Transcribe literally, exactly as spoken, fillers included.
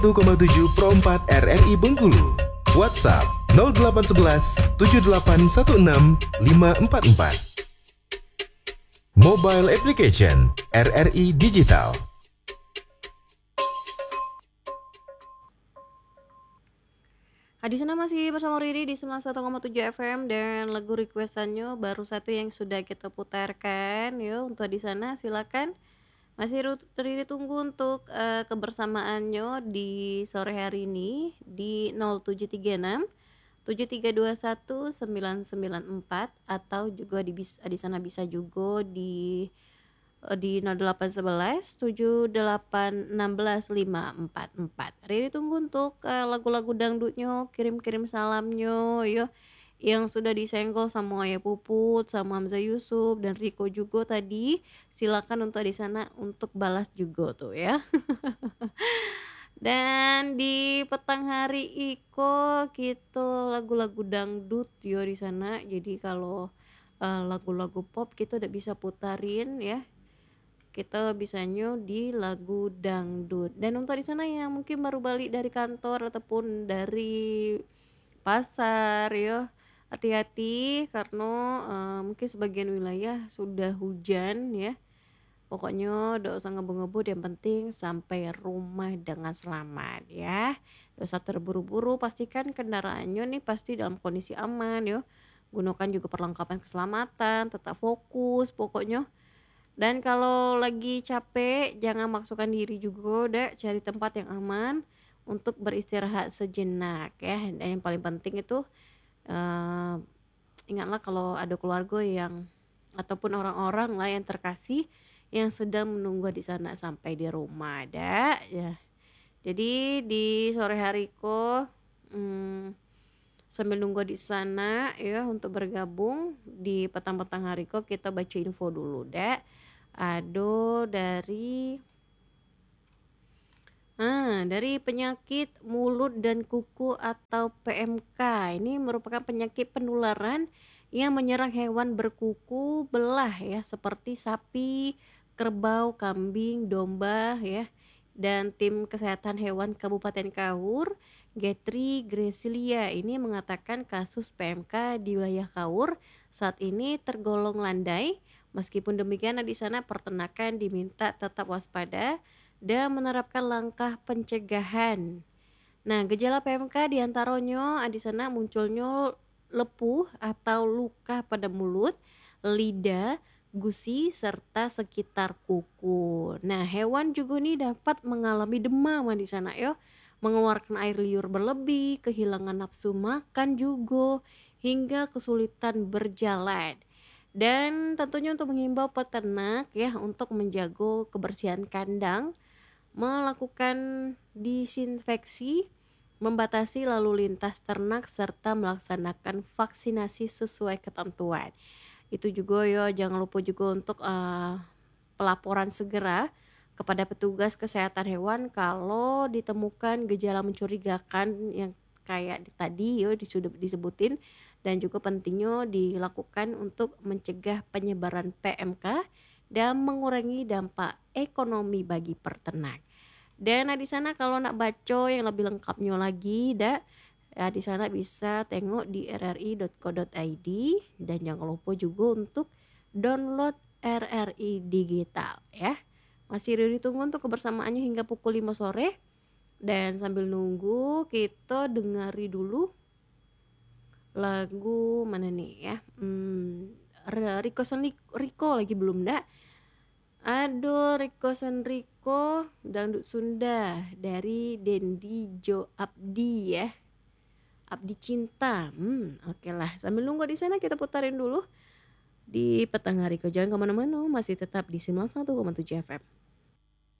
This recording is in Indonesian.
satu koma tujuh Pro empat R R I Bengkulu. WhatsApp nol delapan satu satu tujuh delapan satu enam lima empat empat. Mobile Application R R I Digital. Di sana masih bersama Riri di sembilan puluh satu koma tujuh F M dan lagu requestannya baru satu yang sudah kita putarkan. Yuk untuk di sana silakan. Masih Riri tunggu untuk uh, kebersamaannya di sore hari ini di nol tujuh tiga enam tujuh tiga dua satu sembilan sembilan empat atau juga di di sana bisa juga di di nol delapan satu satu tujuh delapan enam lima empat empat. Riri tunggu untuk uh, lagu-lagu dangdutnya, kirim-kirim salamnya yo yang sudah disenggol sama Ayah Puput, sama Hamzah Yusuf dan Riko juga tadi. Silakan untuk di sana untuk balas juga tuh ya. Dan di petang hari Iko kita lagu-lagu dangdut yo di sana. Jadi kalau uh, lagu-lagu pop kita udah bisa putarin ya. Kita bisanya di lagu dangdut. Dan untuk di sana yang mungkin baru balik dari kantor ataupun dari pasar ya, hati-hati karena uh, mungkin sebagian wilayah sudah hujan ya. Pokoknya gak usah ngebut-ngebut, yang penting sampai rumah dengan selamat ya. Gak usah terburu-buru, pastikan kendaraannya nih pasti dalam kondisi aman ya. Gunakan juga perlengkapan keselamatan, tetap fokus pokoknya. Dan kalau lagi capek jangan maksakan diri juga, udah cari tempat yang aman untuk beristirahat sejenak ya. Dan yang paling penting itu uh, ingatlah kalau ada keluarga yang ataupun orang-orang lah yang terkasih yang sedang menunggu di sana sampai di rumah ada ya. Jadi di sore hari ko hmm, sambil nunggu di sana ya untuk bergabung di petang-petang hari ko kita baca info dulu dah. Aduh dari ah dari penyakit mulut dan kuku atau P M K. Ini merupakan penyakit penularan yang menyerang hewan berkuku belah ya seperti sapi, kerbau, kambing, domba ya. Dan tim kesehatan hewan Kabupaten Kaur, Getri Gresilia ini mengatakan kasus P M K di wilayah Kaur saat ini tergolong landai. Meskipun demikian di sana peternakan diminta tetap waspada dan menerapkan langkah pencegahan. Nah, gejala P M K diantaranya di sana munculnya lepuh atau luka pada mulut, lidah, gusi serta sekitar kuku. Nah, hewan juga nih dapat mengalami demam di sana ya, mengeluarkan air liur berlebih, kehilangan nafsu makan juga hingga kesulitan berjalan. Dan tentunya untuk mengimbau peternak ya untuk menjaga kebersihan kandang, melakukan disinfeksi, membatasi lalu lintas ternak serta melaksanakan vaksinasi sesuai ketentuan. Itu juga ya jangan lupa juga untuk uh, pelaporan segera kepada petugas kesehatan hewan kalau ditemukan gejala mencurigakan yang kayak tadi ya sudah disebutin. Dan juga pentingnya dilakukan untuk mencegah penyebaran P M K dan mengurangi dampak ekonomi bagi peternak. Dan nah, di sana kalau nak baca yang lebih lengkapnya lagi, dah ya, di sana bisa tengok di r r i dot co dot i d dan jangan lupa juga untuk download R R I Digital ya. Masih ditunggu untuk kebersamaannya hingga pukul lima sore. Dan sambil nunggu kita dengari dulu lagu mana nih ya, hmm, Riko Riko lagi belum dah. Aduh Riko Riko dangdut Sunda dari Dendi Jo Abdi ya, Abdi Cinta. hmm, Oke okay lah, sambil nunggu di sana kita putarin dulu di petang hari. Kau jangan kemana-mana, masih tetap di sembilan puluh satu koma tujuh F M.